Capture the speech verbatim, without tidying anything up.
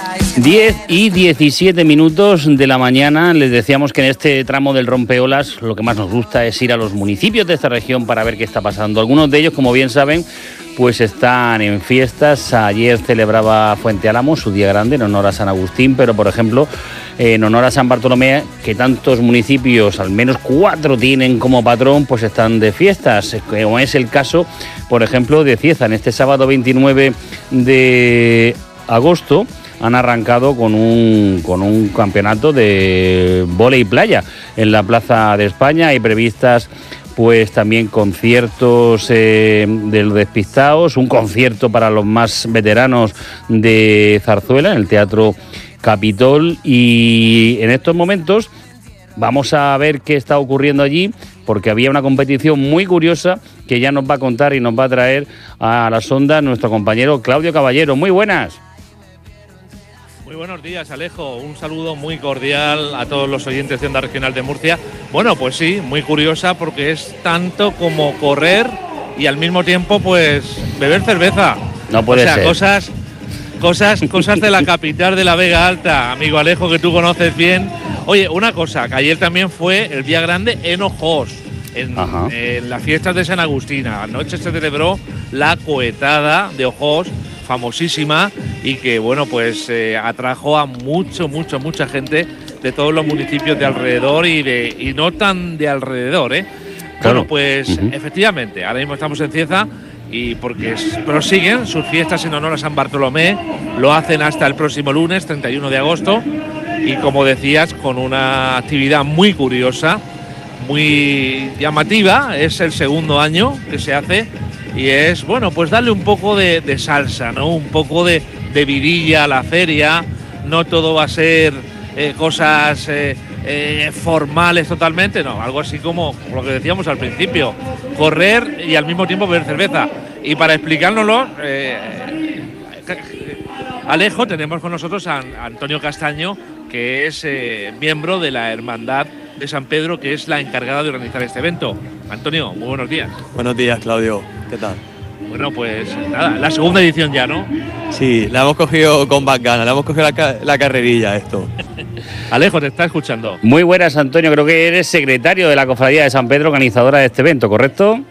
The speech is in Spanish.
diez y diecisiete minutos de la mañana. Les decíamos que en este tramo del Rompeolas lo que más nos gusta es ir a los municipios de esta región para ver qué está pasando. Algunos de ellos, como bien saben, pues están en fiestas. Ayer celebraba Fuente Álamo su día grande en honor a San Agustín, pero por ejemplo en honor a San Bartolomé, que tantos municipios, al menos cuatro, tienen como patrón, pues están de fiestas, como es el caso, por ejemplo, de Cieza. En este sábado veintinueve de agosto han arrancado con un, con un campeonato de vóley playa en la Plaza de España. Hay previstas pues también conciertos eh, de los despistados, un concierto para los más veteranos de zarzuela en el Teatro Capitol, y en estos momentos vamos a ver qué está ocurriendo allí, porque había una competición muy curiosa que ya nos va a contar y nos va a traer a las ondas nuestro compañero Claudio Caballero. Muy buenas. Muy buenos días, Alejo. Un saludo muy cordial a todos los oyentes de Onda Regional de Murcia. Bueno, pues sí, muy curiosa porque es tanto como correr y al mismo tiempo pues beber cerveza. No puede ser. O sea, ser. cosas, cosas, cosas de la capital de la Vega Alta, amigo Alejo, que tú conoces bien. Oye, una cosa, que ayer también fue el día grande en Ojós, en, en las fiestas de San Agustín. Anoche se celebró la coetada de Ojós, famosísima, y que bueno pues eh, atrajo a mucho, mucho, mucha gente de todos los municipios de alrededor y de y no tan de alrededor, ¿eh? Claro. Bueno, pues uh-huh. efectivamente, ahora mismo estamos en Cieza y porque prosiguen sus fiestas en honor a San Bartolomé, lo hacen hasta el próximo lunes, treinta y uno de agosto, y como decías, con una actividad muy curiosa, muy llamativa. Es el segundo año que se hace y es, bueno, pues darle un poco de, de salsa, ¿no? Un poco de, de vidilla a la feria. No todo va a ser eh, cosas eh, eh, formales totalmente, no, algo así como lo que decíamos al principio, correr y al mismo tiempo beber cerveza. Y para explicárnoslo, eh, Alejo, tenemos con nosotros a Antonio Castaño, que es eh, miembro de la Hermandad de San Pedro, que es la encargada de organizar este evento. Antonio, muy buenos días. Buenos días, Claudio. ¿Qué tal? Bueno, pues nada, la segunda edición ya, ¿no? Sí, la hemos cogido con más ganas, la hemos cogido la, la carrerilla esto. Alejo, te está escuchando. Muy buenas, Antonio. Creo que eres secretario de la Cofradía de San Pedro, organizadora de este evento, ¿correcto?